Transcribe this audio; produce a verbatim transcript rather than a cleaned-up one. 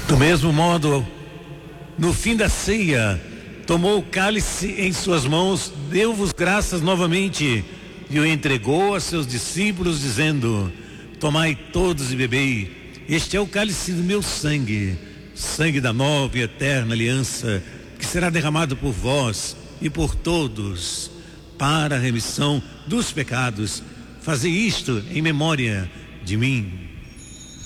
Do mesmo modo, no fim da ceia, tomou o cálice em suas mãos, deu-vos graças novamente e o entregou a seus discípulos, dizendo: tomai todos e bebei, este é o cálice do meu sangue, sangue da nova e eterna aliança, que será derramado por vós e por todos para a remissão dos pecados. Fazei isto em memória de mim.